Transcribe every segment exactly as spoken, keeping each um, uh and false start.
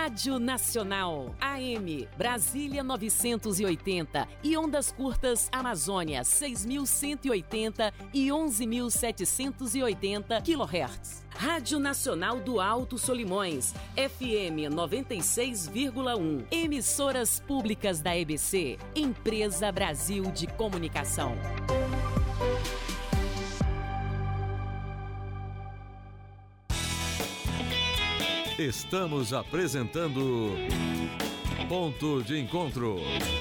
Rádio Nacional, A M, Brasília novecentos e oitenta e ondas curtas Amazônia seis mil cento e oitenta e onze mil setecentos e oitenta quilohertz. Rádio Nacional do Alto Solimões, F M noventa e seis vírgula um. Emissoras públicas da E B C, Empresa Brasil de Comunicação. Estamos apresentando Ponto de Encontro.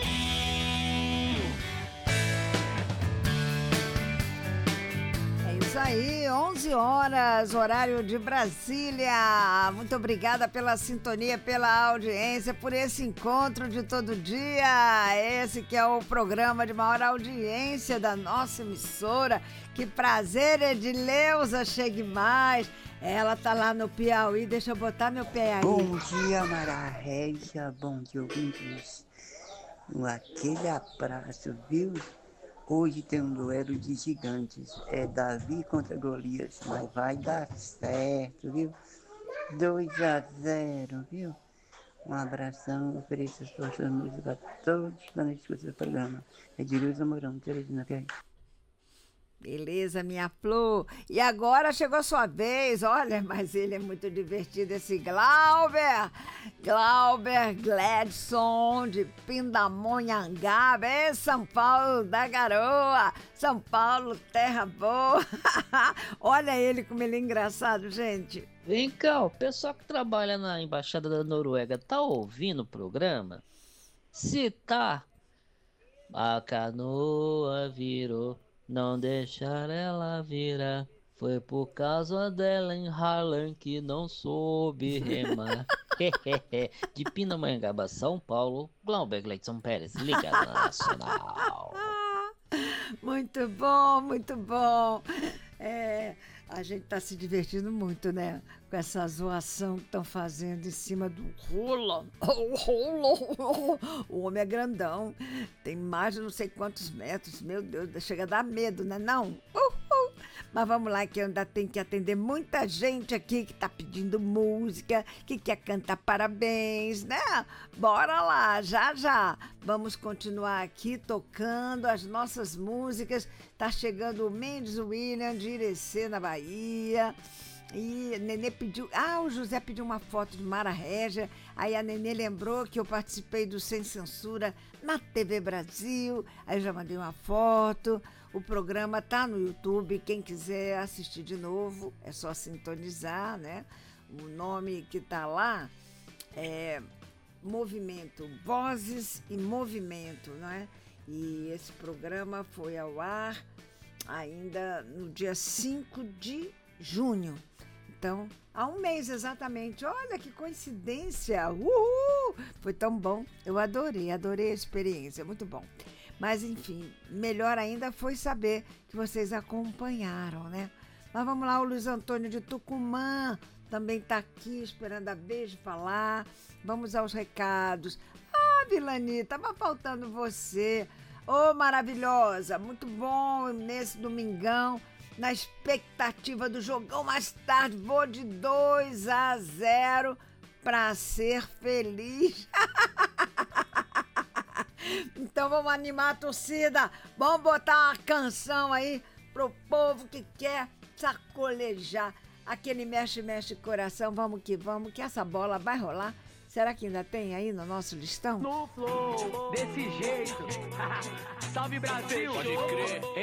É isso aí, onze horas, horário de Brasília. Muito obrigada pela sintonia, pela audiência, por esse encontro de todo dia. Esse que é o programa de maior audiência da nossa emissora. Que prazer, Edileuza, chegue mais. Ela tá lá no Piauí, deixa eu botar meu pé aí. Bom dia, Mara Régia, bom dia, ouvintes. Aquele abraço, viu? Hoje tem um duelo de gigantes, é Davi contra Golias, mas vai dar certo, viu? dois a zero, viu? Um abração, ofereço as suas músicas a todos que estão escutando o programa. É de Luz Amorão, Teresina Piauí. Beleza, minha Flor. E agora chegou a sua vez. Olha, mas ele é muito divertido, esse Glauber. Glauber Gladson, de Pindamonhangaba. É São Paulo da Garoa. São Paulo, terra boa. Olha ele como ele é engraçado, gente. Vem cá, o pessoal que trabalha na Embaixada da Noruega tá ouvindo o programa? Se tá, a canoa virou. Não deixar ela virar. Foi por causa dela em Harlem que não soube remar. De Pindamonhangaba, São Paulo, Glauber Gleidson Pérez, ligado na Nacional. Muito bom, muito bom. É, a gente tá se divertindo muito, né? Com essa zoação que estão fazendo em cima do Roland. O Roland. O homem é grandão. Tem mais de não sei quantos metros. Meu Deus, chega a dar medo, né? Não? Uhul. Mas vamos lá, que ainda tem que atender muita gente aqui que tá pedindo música, que quer cantar parabéns, né? Bora lá, já já. Vamos continuar aqui tocando as nossas músicas. Tá chegando o Mendes William de Irecê, na Bahia. E Nenê pediu... Ah, o José pediu uma foto de Mara Régia. Aí a Nenê lembrou que eu participei do Sem Censura na T V Brasil. Aí eu já mandei uma foto. O programa tá no YouTube. Quem quiser assistir de novo, é só sintonizar, né? O nome que tá lá é Movimento, Vozes e Movimento, não é? E esse programa foi ao ar ainda no dia cinco de junho. Então, há um mês exatamente. Olha que coincidência! Uhul! Foi tão bom. Eu adorei, adorei a experiência. Muito bom. Mas, enfim, melhor ainda foi saber que vocês acompanharam, né? Mas vamos lá, o Luiz Antônio de Tucumã também está aqui esperando a Beijo falar. Vamos aos recados. Ah, Vilani, estava faltando você. Ô, oh, maravilhosa! Muito bom nesse domingão. Na expectativa do jogão mais tarde, vou de dois a zero para ser feliz. Então vamos animar a torcida, vamos botar uma canção aí pro povo que quer sacolejar aquele mexe-mexe coração. Vamos que vamos, que essa bola vai rolar. Será que ainda tem aí no nosso listão? No flow, desse jeito. Salve Brasil! Pode crer.